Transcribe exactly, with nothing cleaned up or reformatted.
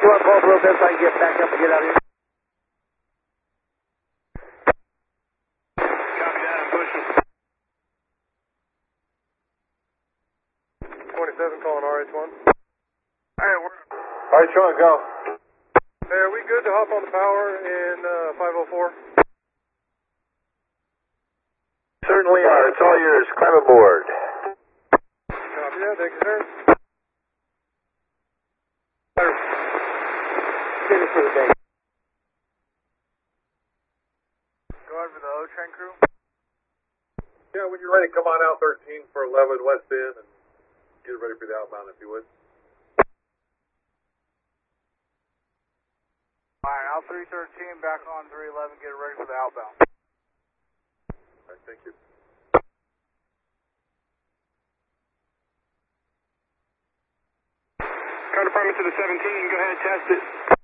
pull up both a little bit so I can get back up and get out of here. Copy that, I'm pushing. twenty-seven calling R H one. Hey, we're... R H one, go. Hey, are we good to hop on the power in uh, five oh four? Certainly are. It's all yours. Climb aboard. Copy that. Thank you, sir. Finish for the day. Go ahead for the O-Train crew. Yeah, when you're ready, come on out thirteen for eleven West End and get ready for the outbound if you would. Alright, out three thirteen, back on three eleven, get ready for the outbound. Alright, thank you. Car department to the seventeen, go ahead, test it.